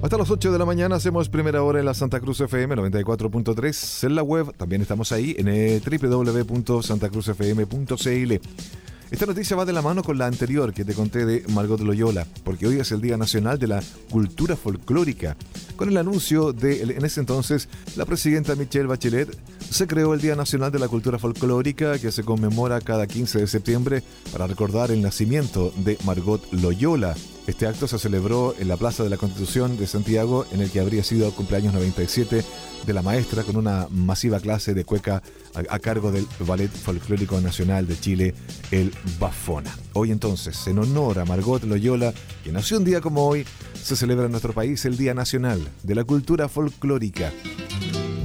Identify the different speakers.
Speaker 1: Hasta las 8 de la mañana hacemos primera hora en la Santa Cruz FM 94.3. En la web también estamos ahí en www.santacruzfm.cl. Esta noticia va de la mano con la anterior que te conté de Margot Loyola, porque hoy es el Día Nacional de la Cultura Folclórica. Con el anuncio de, en ese entonces, la presidenta Michelle Bachelet, se creó el Día Nacional de la Cultura Folclórica, que se conmemora cada 15 de septiembre para recordar el nacimiento de Margot Loyola. Este acto se celebró en la Plaza de la Constitución de Santiago, en el que habría sido el cumpleaños 97 de la maestra, con una masiva clase de cueca a cargo del Ballet Folclórico Nacional de Chile, el Bafona. Hoy entonces, en honor a Margot Loyola, que nació un día como hoy, se celebra en nuestro país el Día Nacional de la Cultura Folclórica.